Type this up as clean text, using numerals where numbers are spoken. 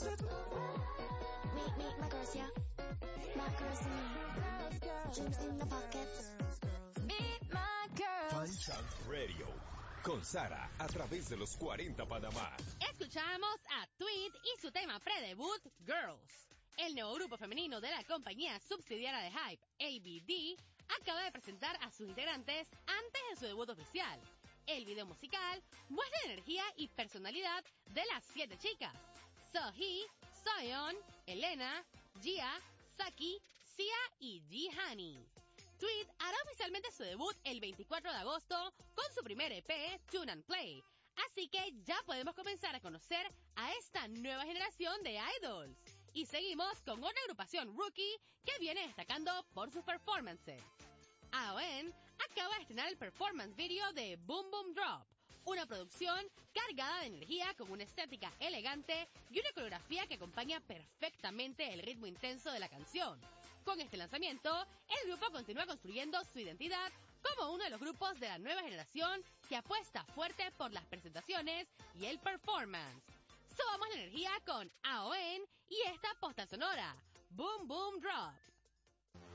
Meet my girls, yeah. My girls and me. Dreams in the pockets. Meet my girls. Fan Chant Radio. Con Sara, a través de los 40 Panamá. Escuchamos a Tweet y su tema pre-debut, Girls. El nuevo grupo femenino de la compañía subsidiaria de Hype, ABD, acaba de presentar a sus integrantes antes de su debut oficial. El video musical muestra la energía y personalidad de las 7 chicas: Sohee, Soyeon, Elena, Jia, Saki, Sia y Jihani. Tweet hará oficialmente su debut el 24 de agosto con su primer EP, Tune and Play. Así que ya podemos comenzar a conocer a esta nueva generación de idols. Y seguimos con otra agrupación rookie que viene destacando por sus performances. AON acaba de estrenar el performance video de Boom Boom Drop, una producción cargada de energía con una estética elegante y una coreografía que acompaña perfectamente el ritmo intenso de la canción. Con este lanzamiento, el grupo continúa construyendo su identidad como uno de los grupos de la nueva generación que apuesta fuerte por las presentaciones y el performance. Subamos la energía con AON y esta postal sonora, Boom Boom Drop.